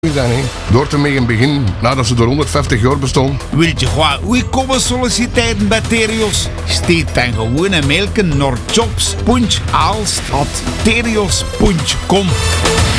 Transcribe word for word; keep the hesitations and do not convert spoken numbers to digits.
zijn, hè. Door te mee in het begin, nadat ze door honderdvijftig jaar bestonden. Wilt je gewoon wie komen solliciteren bij Terios? Steed dan gewoon een mailje naar jobs punt aalst at terios punt com.